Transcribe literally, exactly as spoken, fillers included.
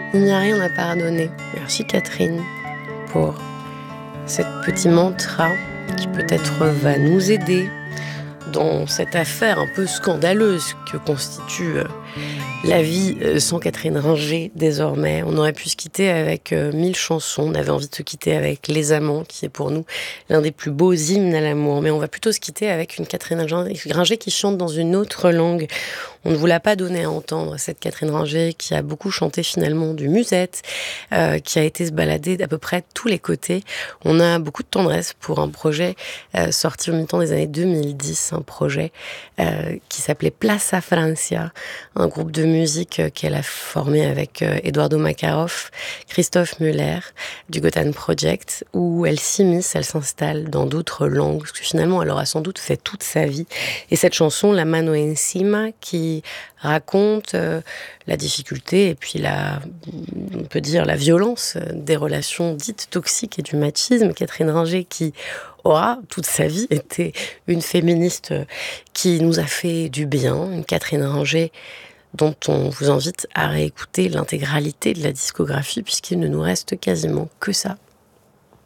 Il n'y a rien à pardonner. Merci Catherine pour cette petit mantra qui peut-être va nous aider dans cette affaire un peu scandaleuse que constitue la vie sans Catherine Ringer désormais. On aurait pu se quitter avec mille chansons, on avait envie de se quitter avec Les Amants, qui est pour nous l'un des plus beaux hymnes à l'amour, mais on va plutôt se quitter avec une Catherine Ringer qui chante dans une autre langue. On ne vous l'a pas donné à entendre, cette Catherine Ringer qui a beaucoup chanté finalement du musette, euh, qui a été se balader d'à peu près tous les côtés. On a beaucoup de tendresse pour un projet euh, sorti au mi-temps des années deux mille dix, un projet euh, qui s'appelait Plaça Francia, un groupe de musique euh, qu'elle a formé avec euh, Eduardo Makarov, Christophe Muller, du Gotham Project, où elle s'immisce, elle s'installe dans d'autres langues, parce que finalement elle aura sans doute fait toute sa vie. Et cette chanson, La Mano Encima, qui raconte euh, la difficulté et puis la, on peut dire la violence des relations dites toxiques et du machisme. Catherine Ringer qui aura toute sa vie été une féministe qui nous a fait du bien, une Catherine Ringer dont on vous invite à réécouter l'intégralité de la discographie puisqu'il ne nous reste quasiment que ça.